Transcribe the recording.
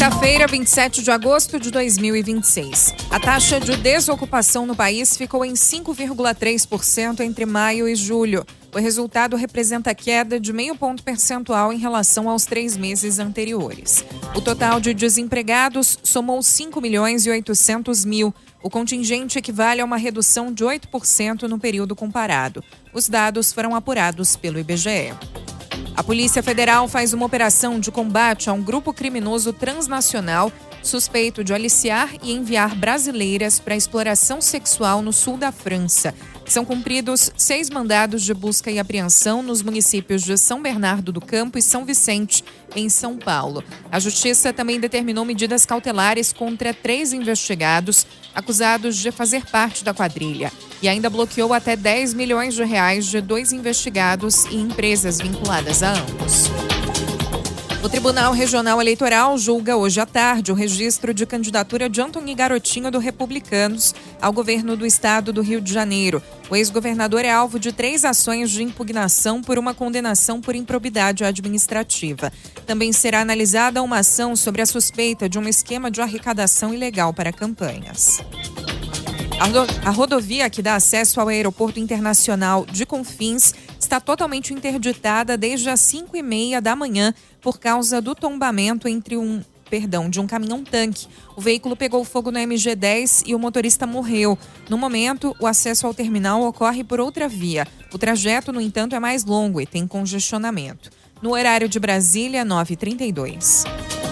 Quinta-feira, 27 de agosto de 2026. A taxa de desocupação no país ficou em 5,3% entre maio e julho. O resultado representa queda de 0,5 ponto percentual em relação aos 3 meses anteriores. O total de desempregados somou 5.800.000. O contingente equivale a uma redução de 8% no período comparado. Os dados foram apurados pelo IBGE. A Polícia Federal faz uma operação de combate a um grupo criminoso transnacional suspeito de aliciar e enviar brasileiras para exploração sexual no sul da França. São cumpridos 6 mandados de busca e apreensão nos municípios de São Bernardo do Campo e São Vicente, em São Paulo. A Justiça também determinou medidas cautelares contra 3 investigados acusados de fazer parte da quadrilha e ainda bloqueou até 10 milhões de reais de 2 investigados e empresas vinculadas a ambos. O Tribunal Regional Eleitoral julga hoje à tarde o registro de candidatura de Antony Garotinho do Republicanos ao governo do estado do Rio de Janeiro. O ex-governador é alvo de 3 ações de impugnação por uma condenação por improbidade administrativa. Também será analisada uma ação sobre a suspeita de um esquema de arrecadação ilegal para campanhas. A rodovia que dá acesso ao aeroporto internacional de Confins está totalmente interditada desde as 5h30 da manhã por causa do tombamento de um caminhão-tanque. O veículo pegou fogo no MG-10 e o motorista morreu. No momento, o acesso ao terminal ocorre por outra via. O trajeto, no entanto, é mais longo e tem congestionamento. No horário de Brasília, 9h32.